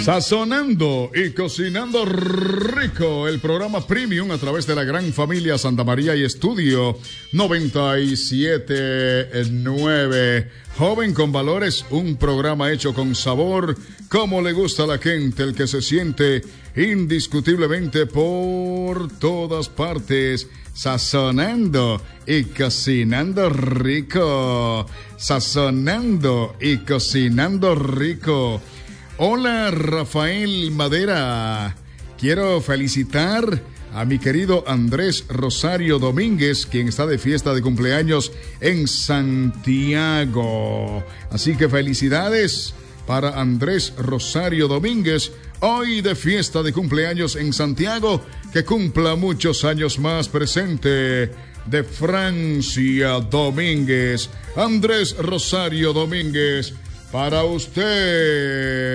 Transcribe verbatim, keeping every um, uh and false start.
Sazonando y cocinando rico, el programa premium a través de la gran familia Santa María y Estudio noventa y siete punto nueve. Joven con valores, un programa hecho con sabor, como le gusta a la gente, el que se siente indiscutiblemente por todas partes. Sazonando y cocinando rico. Sazonando y cocinando rico. Hola, Rafael Madera. Quiero felicitar a mi querido Andrés Rosario Domínguez, quien está de fiesta de cumpleaños en Santiago. Así que felicidades para Andrés Rosario Domínguez, hoy de fiesta de cumpleaños en Santiago. Que cumpla muchos años más. Presente de Francia Domínguez. Andrés Rosario Domínguez, para usted.